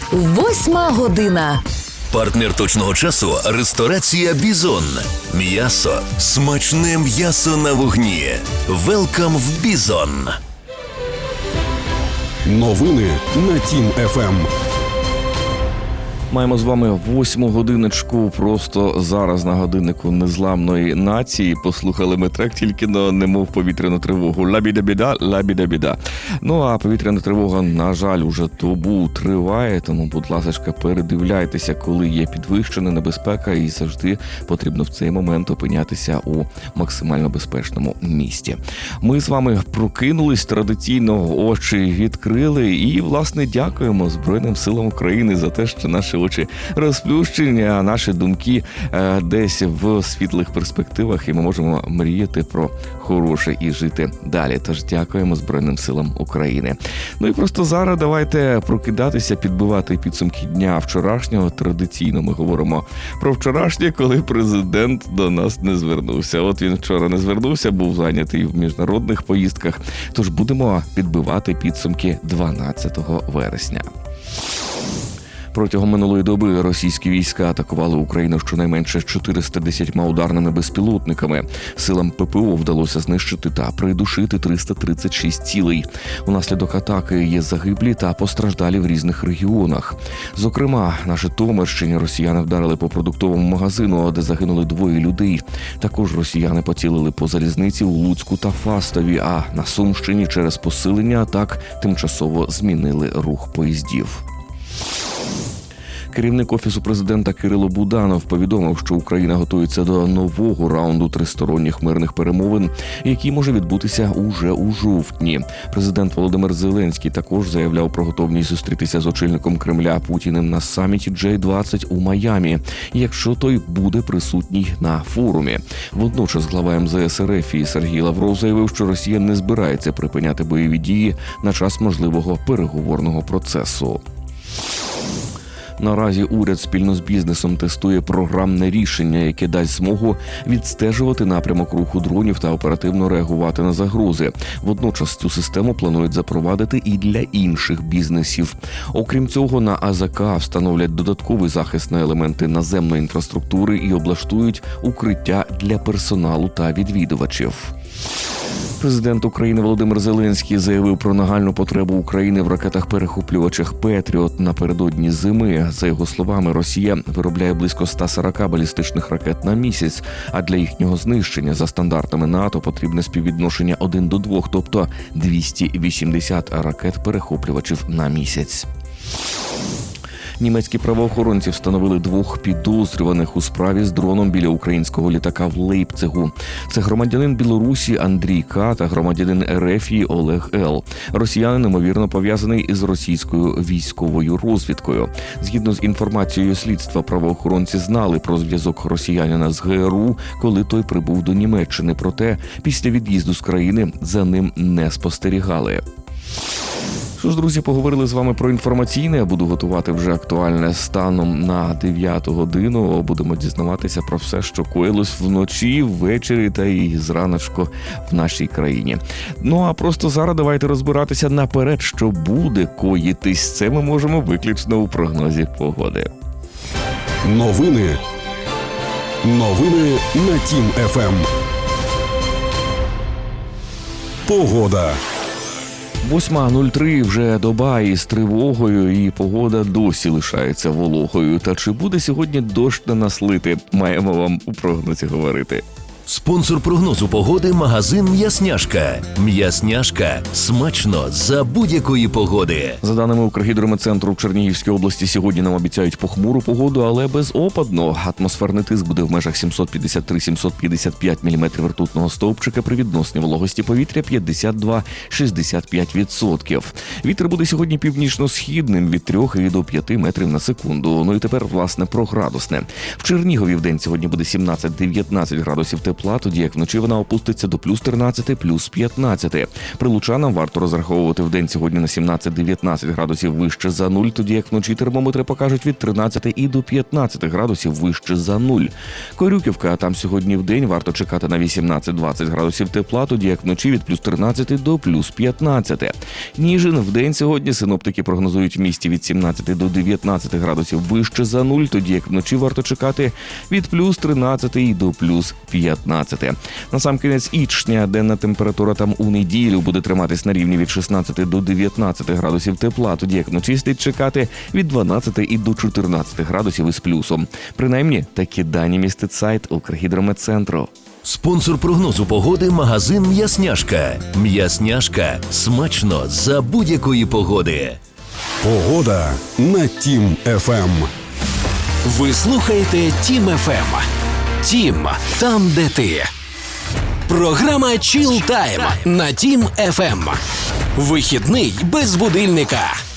8 година. Партнер точного часу – ресторація «Бізон». М'ясо. Смачне м'ясо на вогні. Велкам в «Бізон». Новини на Тім ФМ. Маємо з вами 8 годиночку просто зараз на годиннику незламної нації. Послухали ми трек тільки на немов повітряну тривогу. Ла-біда-біда, ла-біда-біда. Ну а повітряна тривога, на жаль, уже добу триває, тому, будь ласка, передивляйтеся, коли є підвищена небезпека, і завжди потрібно в цей момент опинятися у максимально безпечному місці. Ми з вами прокинулись, традиційно очі відкрили і, власне, дякуємо Збройним силам України за те, що наші очі розплющені, а наші думки десь в світлих перспективах, і ми можемо мріяти про хороше і жити далі. Тож дякуємо Збройним силам України. Ну і просто зараз давайте прокидатися, підбивати підсумки дня вчорашнього. Традиційно ми говоримо про вчорашнє, коли президент до нас не звернувся. От він вчора не звернувся, був зайнятий в міжнародних поїздках. Тож будемо підбивати підсумки 12 вересня. Протягом минулої доби російські війська атакували Україну щонайменше 410 ударними безпілотниками. Силам ППО вдалося знищити та придушити 336 цілей. Унаслідок атаки є загиблі та постраждалі в різних регіонах. Зокрема, на Житомирщині росіяни вдарили по продуктовому магазину, де загинули 2 людей. Також росіяни поцілили по залізниці у Луцьку та Фастові, а на Сумщині через посилення атак тимчасово змінили рух поїздів. Керівник Офісу президента Кирило Буданов повідомив, що Україна готується до нового раунду тристоронніх мирних перемовин, який може відбутися уже у жовтні. Президент Володимир Зеленський також заявляв про готовність зустрітися з очільником Кремля Путіним на саміті G20 у Майамі, якщо той буде присутній на форумі. Водночас глава МЗС РФ Сергій Лавров заявив, що Росія не збирається припиняти бойові дії на час можливого переговорного процесу. Наразі уряд спільно з бізнесом тестує програмне рішення, яке дасть змогу відстежувати напрямок руху дронів та оперативно реагувати на загрози. Водночас цю систему планують запровадити і для інших бізнесів. Окрім цього, на АЗК встановлять додатковий захист на елементи наземної інфраструктури і облаштують укриття для персоналу та відвідувачів. Президент України Володимир Зеленський заявив про нагальну потребу України в ракетах-перехоплювачах «Петріот» напередодні зими. За його словами, Росія виробляє близько 140 балістичних ракет на місяць, а для їхнього знищення за стандартами НАТО потрібне співвідношення 1 до 2, тобто 280 ракет-перехоплювачів на місяць. Німецькі правоохоронці встановили 2 підозрюваних у справі з дроном біля українського літака в Лейпцигу. Це громадянин Білорусі Андрій К. та громадянин РФ Олег Л. Росіянин, ймовірно, пов'язаний із російською військовою розвідкою. Згідно з інформацією слідства, правоохоронці знали про зв'язок росіянина з ГРУ, коли той прибув до Німеччини. Проте після від'їзду з країни за ним не спостерігали. Що ж, друзі, поговорили з вами про інформаційне. Я буду готувати вже актуальне станом на 9 годину. Будемо дізнаватися про все, що коїлось вночі, ввечері та і зраночку в нашій країні. Ну, а просто зараз давайте розбиратися наперед, що буде коїтись. Це ми можемо виключно у прогнозі погоди. Новини на Тім ФМ. Погода. 8:03 вже доба із тривогою, і погода досі лишається вологою. Та чи буде сьогодні дощ на нас лити? Маємо вам у прогнозі говорити. Спонсор прогнозу погоди – магазин «М'ясняшка». «М'ясняшка» – смачно за будь-якої погоди. За даними Укргідрометцентру, в Чернігівській області сьогодні нам обіцяють похмуру погоду, але безопадно. Атмосферний тиск буде в межах 753-755 мм ртутного стовпчика при відносній вологості повітря 52-65%. Вітер буде сьогодні північно-східним від 3 і до 5 метрів на секунду. Ну і тепер, власне, про градусне. В Чернігові вдень сьогодні буде 17-19 градусів тепла, тепла, тоді як вночі вона опуститься до плюс 13, плюс 15. Прилучанам варто розраховувати в день сьогодні на 17-19 градусів вище за нуль, тоді як вночі термометри покажуть від 13 і до 15 градусів вище за нуль. Корюківка, а там сьогодні в день варто чекати на 18-20 градусів тепла, тоді як вночі від плюс 13 до плюс 15. Ніжин в день сьогодні синоптики прогнозують в місті від 17 до 19 градусів вище за нуль, тоді як вночі варто чекати від плюс 13 і до плюс 15. Насамкінець Ічня, денна температура там у неділю буде триматись на рівні від 16 до 19 градусів тепла, тоді як вночі слід чекати від 12 і до 14 градусів із плюсом. Принаймні, такі дані містить сайт Укргідрометцентру. Спонсор прогнозу погоди – магазин «М'ясняшка». «М'ясняшка» – смачно за будь-якої погоди. Погода на Тім ФМ. Ви слухаєте Тім ФМ. Тім – там, де ти. Програма Chill Time на Тім ФМ. Вихідний без будильника.